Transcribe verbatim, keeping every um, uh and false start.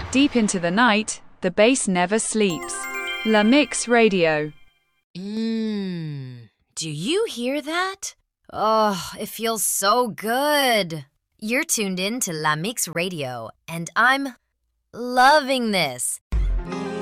Deep into the night, the bass never sleeps. La Mix Radio. Mmm. Do you hear that? Oh, it feels so good. You're tuned in to La Mix Radio, and I'm loving this.